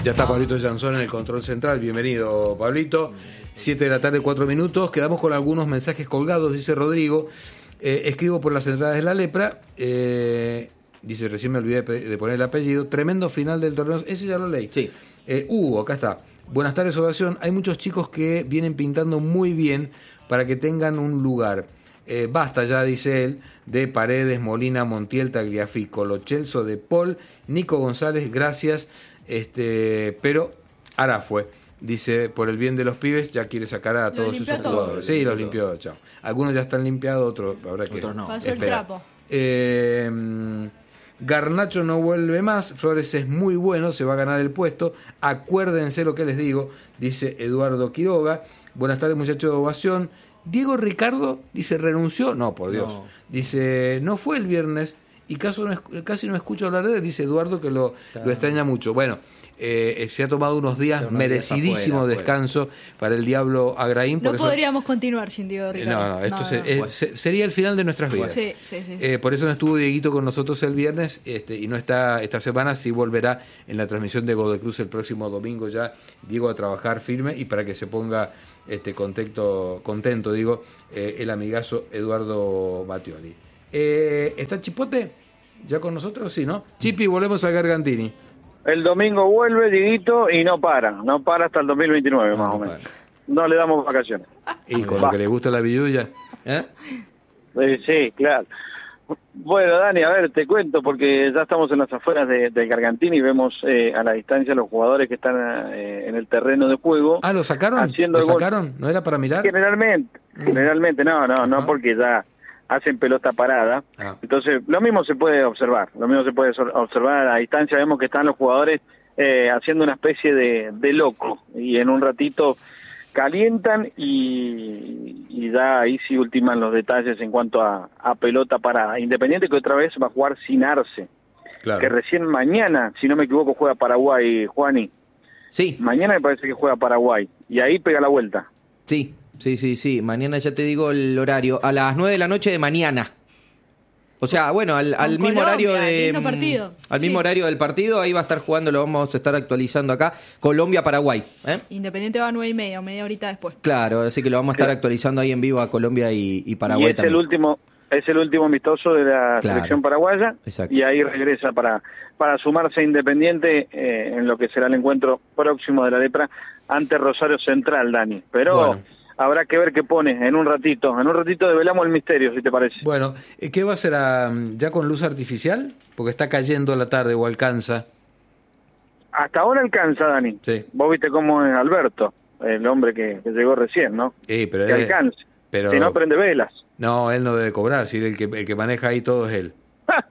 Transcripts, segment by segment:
Ya está Pablito Jansón en el control central. Bienvenido, Pablito. 7 de la tarde, 4 minutos. Quedamos con algunos mensajes colgados, dice Rodrigo. Escribo por las entradas de la lepra. Dice, recién me olvidé de poner el apellido. Tremendo final del torneo. Ese ya lo leí. Sí. Hugo, acá está. Buenas tardes, Ovación. Hay muchos chicos que vienen pintando muy bien para que tengan un lugar. Basta ya, dice él, de Paredes, Molina, Montiel, Tagliafico, Lo Celso, De Paul, Nico González, gracias. Pero Arafue, dice, por el bien de los pibes, ya quiere sacar a todos esos jugadores. Sí, los limpió, chao. Algunos ya están limpiados, otros habrá que otros no. Pasó el trapo. Garnacho no vuelve más, Flores es muy bueno, se va a ganar el puesto, acuérdense lo que les digo, dice Eduardo Quiroga. Buenas tardes, muchachos de Ovación. Diego Ricardo, dice, renunció, no, por Dios, No. dice, no fue el viernes y casi no escucho hablar de él, dice Eduardo que lo extraña mucho. Bueno, se ha tomado unos días merecidísimo afuera. descanso para el Diablo Agraín. No podríamos continuar sin Diego Ricardo. No, esto sería el final de nuestras vidas. Sí. Por eso no estuvo Dieguito con nosotros el viernes y no está esta semana, sí volverá en la transmisión de Gol de Cruz el próximo domingo ya, Diego a trabajar firme y para que se ponga contento, el amigazo Eduardo Mattioli. ¿Está Chipote ya con nosotros? Sí, ¿no? Chipi, volvemos a Gargantini. El domingo vuelve, Dieguito, y no para hasta el 2029 más o menos. No le damos vacaciones. Y con lo que le gusta la billulla. Sí, claro. Bueno, Dani, a ver, te cuento, porque ya estamos en las afueras del Gargantini y vemos a la distancia los jugadores que están en el terreno de juego. Ah, ¿lo sacaron? Haciendo ¿Lo el gol. sacaron? ¿No era para mirar? Generalmente no, porque ya hacen pelota parada. Entonces, lo mismo se puede observar, a la distancia. Vemos que están los jugadores haciendo una especie de loco y en un ratito calientan y ya ahí sí ultiman los detalles en cuanto a pelota parada. Independiente que otra vez va a jugar sin Arce, Claro. que recién mañana, si no me equivoco, juega Paraguay, Juani. Sí. Mañana me parece que juega Paraguay y ahí pega la vuelta. Sí. Mañana ya te digo el horario. A las 9 de la noche de mañana. O sea, bueno, al mismo Colombia, horario de lindo partido. al mismo horario del partido, ahí va a estar jugando, lo vamos a estar actualizando acá, Colombia-Paraguay. Independiente va a 9:30, media horita después. Claro, así que lo vamos a estar actualizando ahí en vivo a Colombia y Paraguay y es también. es el último amistoso de la selección paraguaya. Exacto. Y ahí regresa para sumarse a Independiente en lo que será el encuentro próximo de la Lepra ante Rosario Central, Dani. Pero Bueno. habrá que ver qué pone en un ratito develamos el misterio, si te parece. Bueno, ¿qué va a ser ya con luz artificial? Porque está cayendo la tarde o alcanza. Hasta ahora alcanza, Dani. Sí. Vos viste cómo es Alberto, el hombre que llegó recién, ¿no? Pero Que alcance. pero Si no, prende velas. no, él no debe cobrar, si el que maneja ahí todo es él.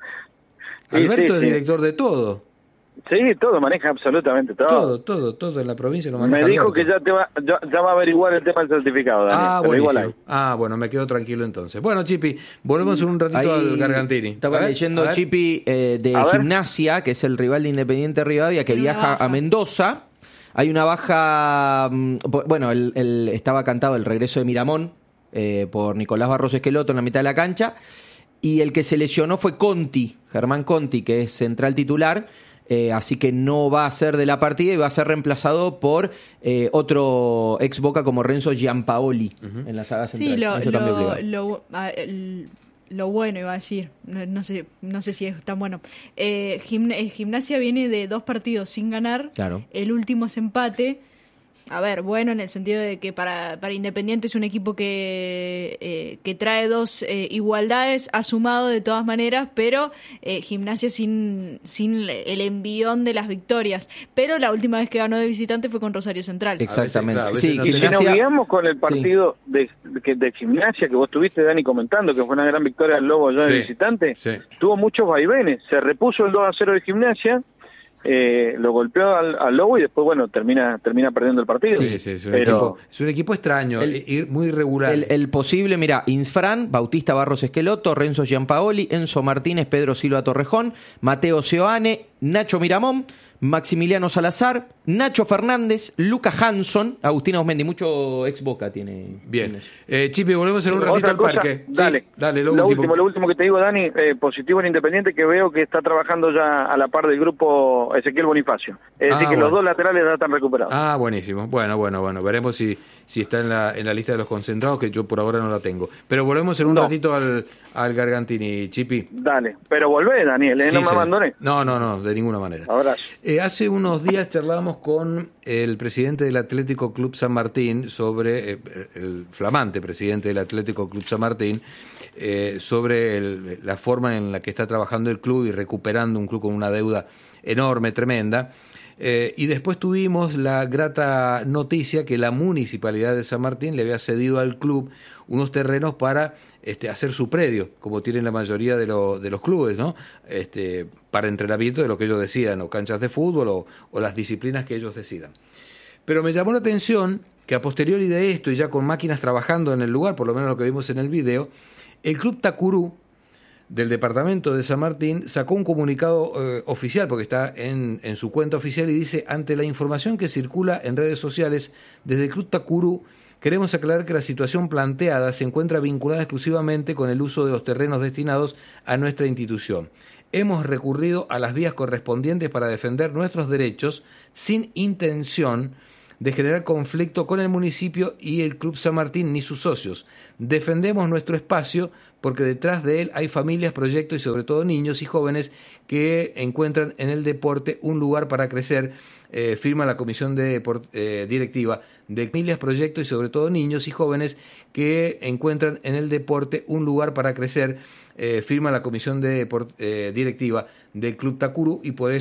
Sí, Alberto es sí. director de todo. Sí, todo, maneja absolutamente todo. Todo en la provincia lo maneja Me dijo Alberto. que ya va a averiguar el tema del certificado, Dani. Te lo digo al aire. Bueno, me quedo tranquilo entonces. Bueno, Chipi, volvemos en un ratito Ahí al Gargantini. Estaba A ver, leyendo a ver. Chipi de A ver. Gimnasia, que es el rival de Independiente Rivadavia, que Tiene una viaja baja. a Mendoza. Hay una baja, bueno, estaba cantado el regreso de Miramón por Nicolás Barros Esqueloto en la mitad de la cancha. Y el que se lesionó fue Conti, Germán Conti, que es central titular. Así que no va a ser de la partida y va a ser reemplazado por otro ex Boca como Renzo Giampaoli en la saga central. Sí, Eso cambio obligado. lo bueno iba a decir, no sé si es tan bueno. Gimnasia viene de 2 partidos sin ganar, Claro. el último es empate. A ver, bueno, en el sentido de que para Independiente es un equipo que trae 2 igualdades, ha sumado de todas maneras, pero Gimnasia sin el envión de las victorias. Pero la última vez que ganó de visitante fue con Rosario Central. Exactamente. A veces, claro, a veces Sí, no se- Si nos Gimnasia. guiamos con el partido de Gimnasia que vos tuviste, Dani, comentando, que fue una gran victoria del Lobo ya de Sí, visitante, sí. tuvo muchos vaivenes. Se repuso el 2-0 de Gimnasia, lo golpeó al Lobo y después, bueno, termina perdiendo el partido. Sí, es un equipo extraño, muy irregular. El posible, mira, Insfran, Bautista Barros Esqueloto, Renzo Giampaoli, Enzo Martínez, Pedro Silva Torrejón, Mateo Seoane, Nacho Miramón, Maximiliano Salazar, Nacho Fernández, Luca Hanson, Agustín Ausmendi, mucho ex Boca tiene. Bien. Chipi, volvemos en un ratito al parque. Dale, sí, dale, lo último que te digo, Dani, positivo en Independiente, que veo que está trabajando ya a la par del grupo Ezequiel Bonifacio. Es decir, que los dos laterales ya están recuperados. Ah, buenísimo. Bueno. Veremos si está en la lista de los concentrados, que yo por ahora no la tengo. Pero volvemos en un ratito al Gargantini, Chipi. Dale, pero volvé, Daniel, no me abandoné. No, de ninguna manera. Abrazo. Hace unos días charlábamos con el presidente del Atlético Club San Martín sobre, el flamante presidente del Atlético Club San Martín, sobre la forma en la que está trabajando el club y recuperando un club con una deuda enorme, tremenda. Y después tuvimos la grata noticia que la Municipalidad de San Martín le había cedido al club unos terrenos para hacer su predio, como tienen la mayoría de los clubes, ¿no? Para entrenamiento de lo que ellos decidan, o canchas de fútbol o las disciplinas que ellos decidan. Pero me llamó la atención que a posteriori de esto, y ya con máquinas trabajando en el lugar, por lo menos lo que vimos en el video, el Club Tacurú del departamento de San Martín sacó un comunicado oficial, porque está en su cuenta oficial, y dice: ante la información que circula en redes sociales, desde el Club Tacurú queremos aclarar que la situación planteada se encuentra vinculada exclusivamente con el uso de los terrenos destinados a nuestra institución. Hemos recurrido a las vías correspondientes para defender nuestros derechos sin intención de generar conflicto con el municipio y el Club San Martín ni sus socios. Defendemos nuestro espacio porque detrás de él hay familias, proyectos y sobre todo niños y jóvenes que encuentran en el deporte un lugar para crecer, firma la comisión directiva de familias, proyectos y sobre todo niños y jóvenes que encuentran en el deporte un lugar para crecer, firma la comisión directiva del Club Tacurú, y por eso